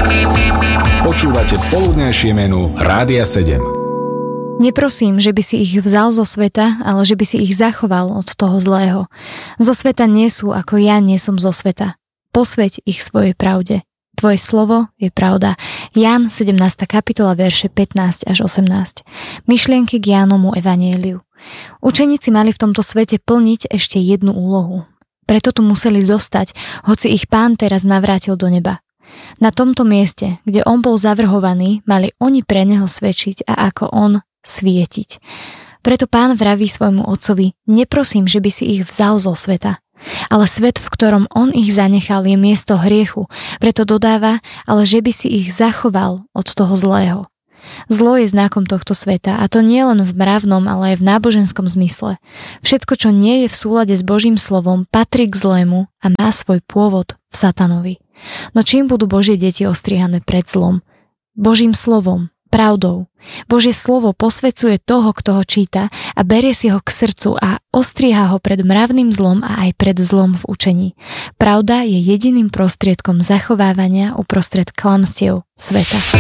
Počúvate poludnejšie menu Rádia 7. Neprosím, že by si ich vzal zo sveta, ale že by si ich zachoval od toho zlého. Zo sveta nie sú, ako ja nie som zo sveta. Posväť ich svojej pravde. Tvoje slovo je pravda. Ján 17. kapitola, verše 15 až 18. Myšlienky k Jánomu evanjeliu. Učeníci mali v tomto svete plniť ešte jednu úlohu. Preto tu museli zostať, hoci ich Pán teraz navrátil do neba. Na tomto mieste, kde on bol zavrhovaný, mali oni pre neho svedčiť a ako on svietiť. Preto Pán vraví svojmu otcovi: neprosím, že by si ich vzal zo sveta. Ale svet, v ktorom on ich zanechal, je miesto hriechu. Preto dodáva: ale že by si ich zachoval od toho zlého. Zlo je znakom tohto sveta, a to nie len v mravnom, ale aj v náboženskom zmysle. Všetko, čo nie je v súlade s Božím slovom, patrí k zlému a má svoj pôvod v satanovi. No čím budú Božie deti ostrihané pred zlom? Božím slovom, pravdou. Božie slovo posvedzuje toho, kto ho číta, a berie si ho k srdcu a ostrieha ho pred mravným zlom a aj pred zlom v učení. Pravda je jediným prostriedkom zachovávania uprostred klamstiev sveta.